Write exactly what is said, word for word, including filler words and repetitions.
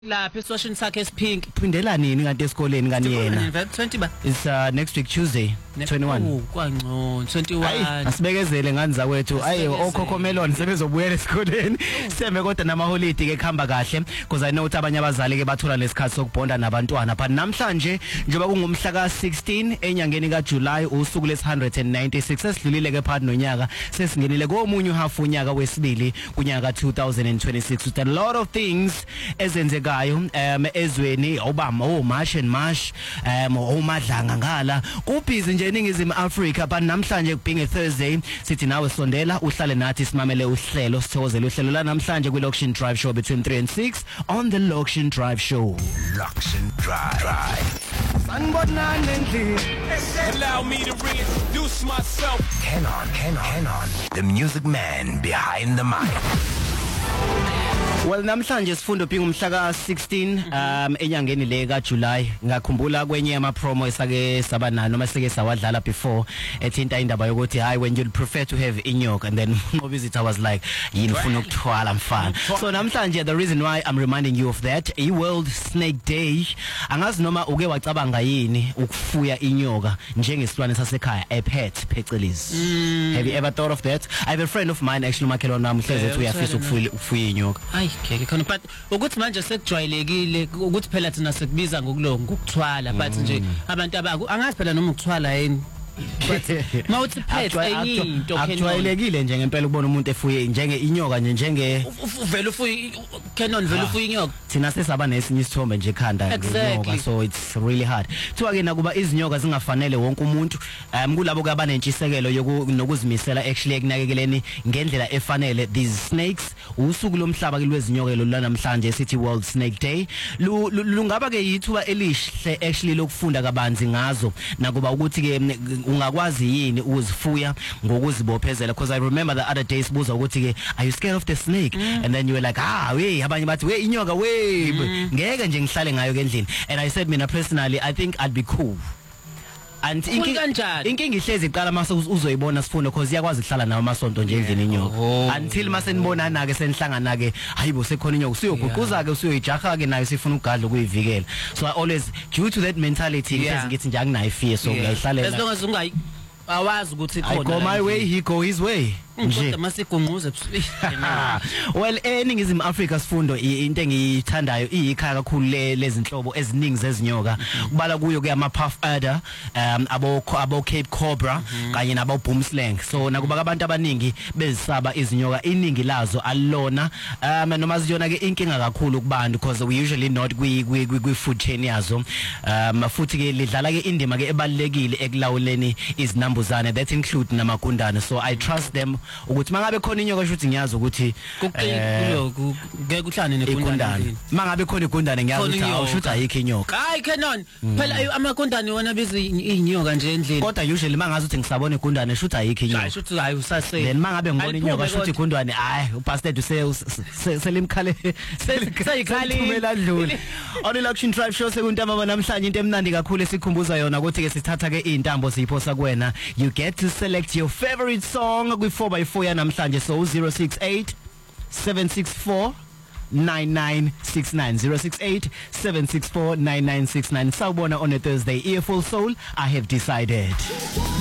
Lapha esiwashini sakhe esipink phindela nini kanti esikoleni kani yena twenty ba is uh, next week Tuesday twenty-one oh kwangcono twenty-one asibekezele ngani zakwethu ayi okhokho melon sebezobuyela esikoleni sembe kodwa nama holiday ke khamba kahle because I know ukuthi abanye abazali ke bathola lesikhathi sokubonda nabantwana but namhlanje njengoba kungumhla ka sixteen enyangeni ka July usuku les one hundred ninety-six esidlulile ke phakathi nonyaka sesingenile komunye uhalf unyaka wesibili kunyaka two thousand twenty-six with a lot of things ezenzeka um ezweni obama oh march and march um omadlanga ngala kubhizi nje eningizimu Africa but namhlanje kubinge Thursday sithi nawe sondela uhlale nathi simamele uhlelo sithozela uhlelo la namhlanje kwi Loction Drive show between three and six on the Loction Drive show. Loction Drive. Sanibonani endlini. Allow me to reintroduce myself. Kenon, Kenon, Kenon, the music man behind the mic. Well namhlanje sifundo phinga umhla ka sixteen um enyangeni le ka July ngakhumbula kwenye ama promo esake sabanalo noma sike sawadlala before ethinta indaba yokuthi hi when you prefer to have inyoka and then obviously I was like yini ufuna ukuthwala mfana so namhlanje the reason why I'm reminding you of that a World Snake Day angazi noma uke wacabanga yini ukufuya inyoka njengesilwane sasekhaya a pet phecelezi have you ever thought of that I have a friend of mine actually makhelwane nami hleze ethi uyafisa ukufuya inyoka okay khona but ukuthi manje sekujwayelekile ukuthi phela thina sekubiza ngokulonga ukuthwala but nje abantu angazi phela noma ukuthwala yini but mawuthi pet ayinto akujwayelekile nje ngempela ukubona umuntu efuye njenge inyoka nje njenge vele ufuye Kenon vele ufuye inyoka thina sesaba nesinye isithombe nje ekhanda inyoka so it's really hard thiwa ke nakuba izinyoka zingafanele wonke umuntu um kulabo ke abanentshisekelo yokuzimisela actually ekunakekeleni ngendlela efanele these snakes usuku lomhlaba ke lwezinyoka lo namhlanje esithi World Snake Day lungaba ke yithuba elihle actually lokufunda kabanzi ngazo nakuba ukuthi ke ungakwazi yini uzifuya ngokuzibophezela because I remember the other day sibuza ukuthi ke are you scared of the snake mm. and then you were like ah we abanye bathi we inyoka we ngeke nje ngihlale ngayo kendlini and I said mina personally I think I'd be cool and inkinga inkinga ihlezi iqala mase uzoyibona sifundo because iyakwazi ukuhlala nawo amasonto nje endlini inyoka until mase nibonana ke senihlangana ke hayibo sekhona inyoka usiyoguquza ke usiyoyijaha ke nayo sifuna ugadla kuyivikela so I always due to that mentality ihlezi ngithi nje anginayo fear so ngiyayihlalela as long as ungayi awazi ukuthi I go my way he go his way nje masigunquze well eningizimu Africa sifundo into engiyithandayo iyikhaya kakhulu lezinhlobo eziningi zezinyoka kubala kuyo ke ama puff adder um abo abo Cape Cobra kanye nabo boomslang so nakuba abantu abaningi bezisaba izinyoka iningi lazo alona um noma ziyona ke inkinga kakhulu kubantu because we usually not kwi kwi food chain yazo um futhi ke lidlala ke indima ke ebalekile ekulawuleni izinambuzane that include namagundane so I trust them ukuthi mangabe khona inyoka shuthi ngiyazi ukuthi kuqinile ngeke uhlane negundane mangabe khona igundane ngiyazi ukuthi awushuthi ayikho inyoka hayi Kenon phela amagundane wona biza inyoka nje endlini kodwa usually mangazi ukuthi ngisabona igundane shuthi ayikho inyoka hayi shuthi hayi usase then mangabe ngibona inyoka shuthi igundane hayi upasted use selimkhale selikhali kumela dlula on the Loction Drive show sekuntamba namhlanje into emnandi kakhulu esikhumbuza yona ukuthi ke sithatha ke intambo siyiphosa kuwena you get to select your favorite song kwi four by four ya namhlanje so zero six eight seven six four nine nine six nine zero six eight seven six four nine nine six nine sawubona on a Thursday earful soul I have decided